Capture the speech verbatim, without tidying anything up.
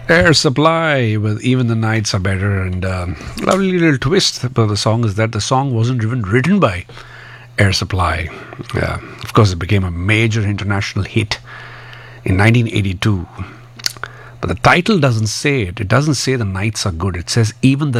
Air Supply with Even the Nights Are Better, and um, lovely little twist about the song is that the song wasn't even written by Air Supply. Yeah, of course, it became a major international hit in nineteen eighty-two. But the title doesn't say it. It doesn't say the nights are good. It says even the